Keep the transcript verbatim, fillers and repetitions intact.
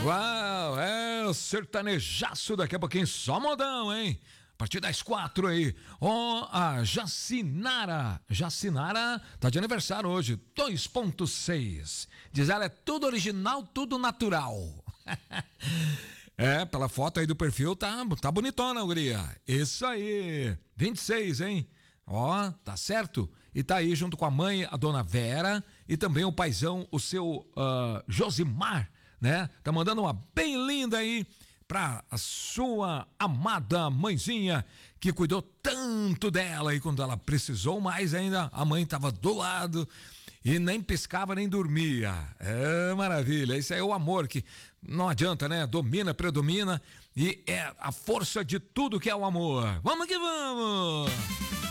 Uau, é o sertanejaço daqui a pouquinho, só modão, hein? A partir das quatro aí. Ó, oh, a Jacinara. Jacinara tá de aniversário hoje, dois ponto seis. Diz ela, é tudo original, tudo natural. É, pela foto aí do perfil, tá, tá bonitona, guria. Isso aí. vinte e seis, hein? Ó, tá certo? E tá aí junto com a mãe, a dona Vera, e também o paizão, o seu uh, Josimar, né? Tá mandando uma bem linda aí pra a sua amada mãezinha, que cuidou tanto dela, e quando ela precisou mais ainda, a mãe tava do lado e nem piscava nem dormia. É maravilha, isso aí é o amor que não adianta, né? Domina, predomina, e é a força de tudo que é o amor. Vamos que vamos!